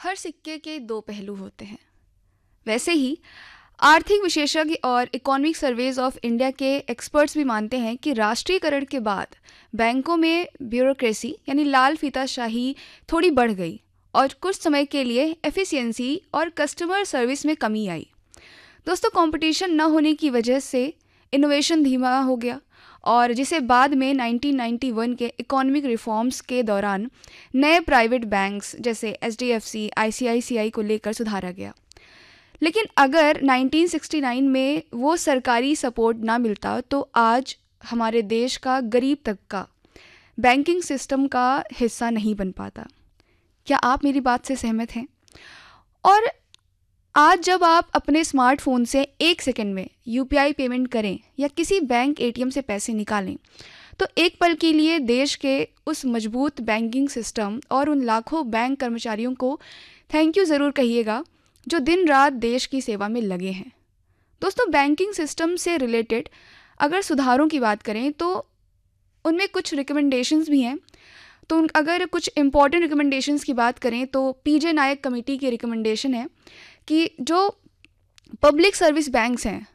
हर सिक्के के दो पहलू होते हैं। वैसे ही आर्थिक विशेषज्ञ और इकोनॉमिक सर्वेज ऑफ इंडिया के एक्सपर्ट्स भी मानते हैं कि राष्ट्रीयकरण के बाद बैंकों में ब्यूरोक्रेसी यानी लाल फीताशाही थोड़ी बढ़ गई और कुछ समय के लिए एफिशिएंसी और कस्टमर सर्विस में कमी आई। दोस्तों, कंपटीशन न होने की वजह से इनोवेशन धीमा हो गया और जिसे बाद में 1991 के इकोनॉमिक रिफॉर्म्स के दौरान नए प्राइवेट बैंक्स जैसे एचडीएफसी, आईसीआईसीआई को लेकर सुधारा गया। लेकिन अगर 1969 में वो सरकारी सपोर्ट ना मिलता तो आज हमारे देश का गरीब तबका बैंकिंग सिस्टम का हिस्सा नहीं बन पाता। क्या आप मेरी बात से सहमत हैं? और आज जब आप अपने स्मार्टफोन से 1 सेकंड में यूपीआई पेमेंट करें या किसी बैंक एटीएम से पैसे निकालें तो एक पल के लिए देश के उस मजबूत बैंकिंग सिस्टम और उन लाखों बैंक कर्मचारियों को थैंक यू ज़रूर कहिएगा जो दिन रात देश की सेवा में लगे हैं। दोस्तों, बैंकिंग सिस्टम से रिलेटेड अगर सुधारों की बात करें तो उनमें कुछ रिकमेंडेशंस भी हैं। तो अगर कुछ इम्पॉर्टेंट रिकमेंडेशंस की बात करें तो पीजे नायक कमेटी की रिकमेंडेशन है कि जो पब्लिक सर्विस बैंक्स हैं